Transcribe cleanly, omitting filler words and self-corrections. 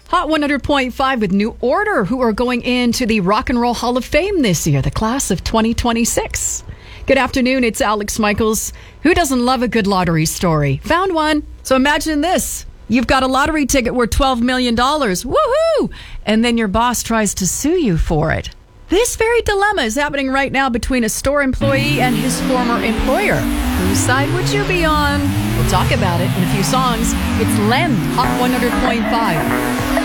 Hot 100.5 with New Order, who are going into the Rock and Roll Hall of Fame this year, the class of 2026. Good afternoon, it's Alex Michaels. Who doesn't love a good lottery story? Found one. So imagine this. You've got a lottery ticket worth $12 million. Woohoo! And then your boss tries to sue you for it. This very dilemma is happening right now between a store employee and his former employer. Whose side would you be on? We'll talk about it in a few songs. It's Len, Hot 100.5.